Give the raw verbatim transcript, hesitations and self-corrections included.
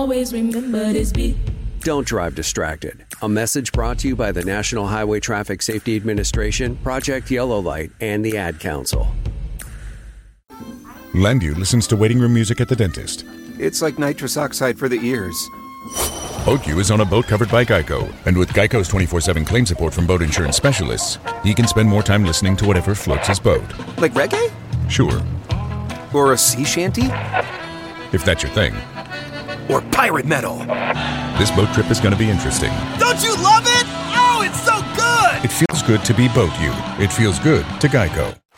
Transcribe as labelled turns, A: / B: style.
A: Always remember this beat.
B: Don't drive distracted. A message brought to you by the National Highway Traffic Safety Administration, Project Yellow Light, and the Ad Council.
C: Landu listens to waiting room music at the dentist.
D: It's like nitrous oxide for the ears.
C: Boatview is on a boat covered by Geico, and with Geico's twenty-four seven claim support from boat insurance specialists, he can spend more time listening to whatever floats his boat.
D: Like reggae?
C: Sure.
D: Or a sea shanty?
C: If that's your thing.
D: Or pirate metal.
C: This boat trip is going to be interesting.
E: Don't you love it? Oh, it's so good!
C: It feels good to be Boatview. It feels good to Geico.